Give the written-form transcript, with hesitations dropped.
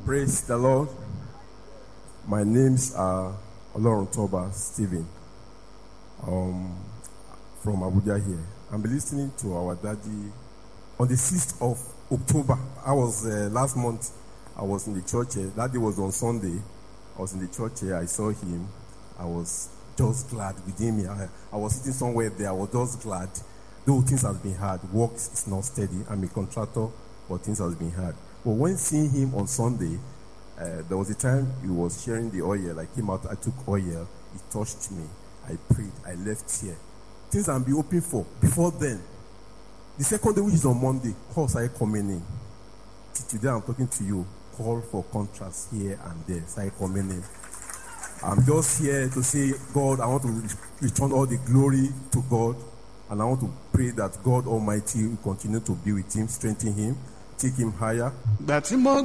Praise the Lord. My name's Oloruntoba Stephen. From Abuja here. I'm listening to our daddy on the 6th of October. I was last month. I was in the church here. That day was on Sunday. I was in the church here. I saw him. I was just glad within me. I was sitting somewhere there. I was just glad. Though things have been hard, work is not steady. I'm a contractor, but things have been hard. But when seeing him on Sunday, there was a time he was sharing the oil. I came out, I took oil. He touched me. I prayed. I left here. Things I'm be hoping for. Before then, the second day, which is on Monday, calls started coming in. Today I'm talking to you. Call for contracts here and there. Started coming in. I'm just here to say, God, I want to return all the glory to God. And I want to pray that God Almighty will continue to be with him, strengthen him, take him higher.